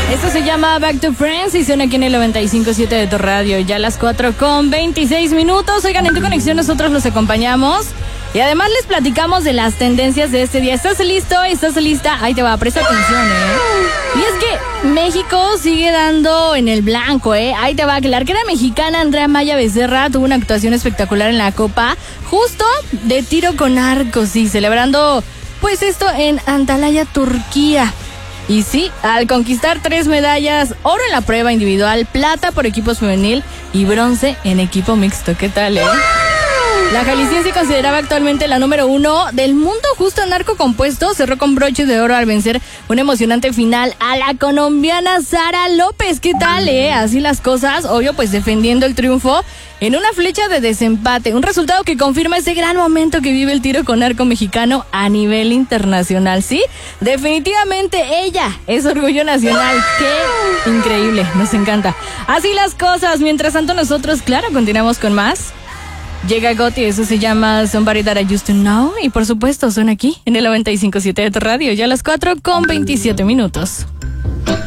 Esto se llama Back to Friends y suena aquí en el 95.7 de tu radio. Ya a las 4:26. Oigan, en Tu Conexión nosotros los acompañamos. Y además les platicamos de las tendencias de este día. ¿Estás listo? ¿Estás lista? Ahí te va, presta atención, Y es que México sigue dando en el blanco, Ahí te va, que la arquera mexicana Andrea Maya Becerra tuvo una actuación espectacular en la Copa, justo de tiro con arco, sí, celebrando pues esto en Antalya, Turquía. Y sí, al conquistar 3 medallas, oro en la prueba individual, plata por equipos femenil y bronce en equipo mixto. ¿Qué tal, La jalisciense se consideraba actualmente la número 1 del mundo justo en arco compuesto. Cerró con broche de oro al vencer una emocionante final a la colombiana Sara López. ¿Qué tal, Así las cosas, obvio, pues defendiendo el triunfo en una flecha de desempate. Un resultado que confirma ese gran momento que vive el tiro con arco mexicano a nivel internacional. Sí, definitivamente ella es orgullo nacional. ¡Qué increíble! Nos encanta. Así las cosas. Mientras tanto nosotros, claro, continuamos con más. Llega Gotti, eso se llama Somebody That I Used to Know. Y por supuesto, son aquí en el 95.7 de tu radio, ya a las 4:27.